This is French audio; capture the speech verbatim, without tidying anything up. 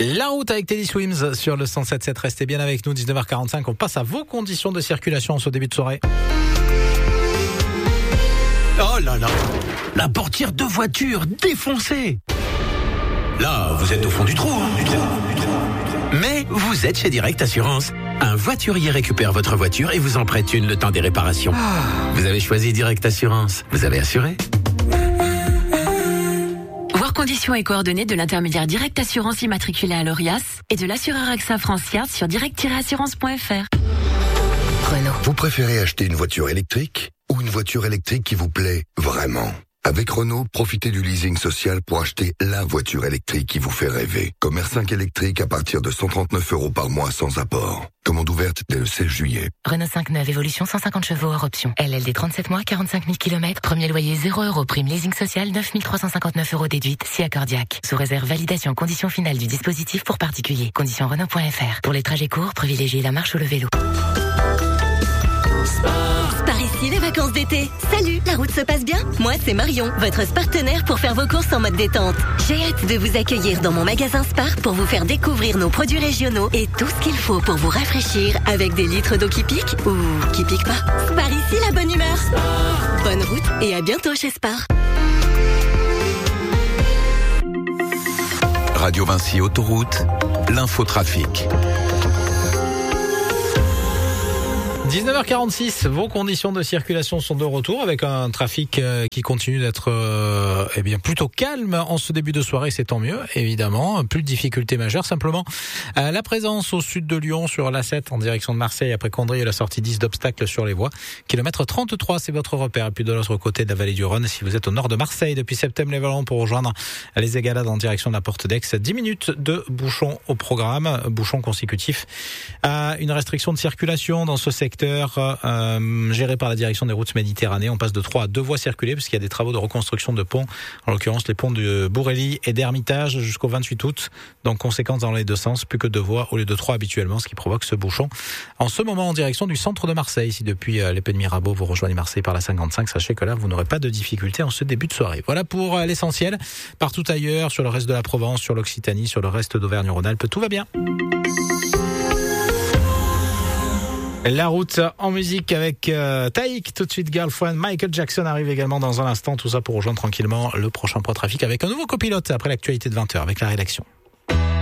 La route avec Teddy Swims sur le cent sept virgule sept. Restez bien avec nous, dix-neuf heures quarante-cinq. On passe à vos conditions de circulation en ce début de soirée. Oh là là, la portière de voiture défoncée. Là, vous êtes au fond du trou, hein, du trou, du trou. Mais vous êtes chez Direct Assurance. Un voiturier récupère votre voiture et vous en prête une le temps des réparations. Vous avez choisi Direct Assurance. Vous avez assuré. Voir conditions et coordonnées de l'intermédiaire Direct Assurance immatriculé à l'Orias et de l'assureur AXA France Yard sur direct tiret assurance point f r. Renault. Vous préférez acheter une voiture électrique ou une voiture électrique qui vous plaît vraiment? Avec Renault, profitez du leasing social pour acheter la voiture électrique qui vous fait rêver. Comme R cinq électrique à partir de cent trente-neuf euros par mois sans apport. Commande ouverte dès le seize juillet. Renault cinq neuf Évolution cent cinquante chevaux hors option. L L D trente-sept mois, quarante-cinq mille kilomètres. Premier loyer zéro euros. Prime leasing social neuf mille trois cent cinquante-neuf euros déduite si accordiaque. Sous réserve validation conditions finales du dispositif pour particulier. Conditions Renault point f r. Pour les trajets courts, privilégiez la marche ou le vélo. Par ici, les vacances d'été. Salut, la route se passe bien? Moi, c'est Marion, votre partenaire pour faire vos courses en mode détente. J'ai hâte de vous accueillir dans mon magasin Spar pour vous faire découvrir nos produits régionaux et tout ce qu'il faut pour vous rafraîchir avec des litres d'eau qui piquent ou qui piquent pas. Spar ici, la bonne humeur. Spar. Bonne route et à bientôt chez Spar. Radio Vinci Autoroute, l'infotrafic. dix-neuf heures quarante-six, vos conditions de circulation sont de retour avec un trafic qui continue d'être euh, eh bien plutôt calme en ce début de soirée, c'est tant mieux, évidemment. Plus de difficultés majeures, simplement euh, la présence au sud de Lyon sur l'A sept en direction de Marseille après Condry et la sortie dix d'obstacles sur les voies. Kilomètre trente-trois, c'est votre repère. Et puis de l'autre côté de la vallée du Rhône, si vous êtes au nord de Marseille, depuis Septembre-les-Vallons pour rejoindre les Égalades en direction de la Porte d'Aix, dix minutes de bouchons au programme, bouchons consécutifs à une restriction de circulation dans ce secteur. Euh, géré par la direction des routes Méditerranée. On passe de trois à deux voies circulées parce qu'il y a des travaux de reconstruction de ponts, en l'occurrence les ponts de Bourrély et d'Hermitage jusqu'au vingt-huit août. Donc conséquence dans les deux sens, plus que deux voies au lieu de trois habituellement, ce qui provoque ce bouchon en ce moment en direction du centre de Marseille. Si depuis euh, l'épée de Mirabeau vous rejoignez Marseille par la cinquante-cinq, sachez que là vous n'aurez pas de difficulté en ce début de soirée. Voilà pour euh, l'essentiel. Partout ailleurs, sur le reste de la Provence, sur l'Occitanie, sur le reste d'Auvergne-Rhône-Alpes, tout va bien. La route en musique avec euh, Taïk, tout de suite Girlfriend. Michael Jackson arrive également dans un instant, tout ça pour rejoindre tranquillement le prochain point trafic avec un nouveau copilote après l'actualité de vingt heures avec la rédaction.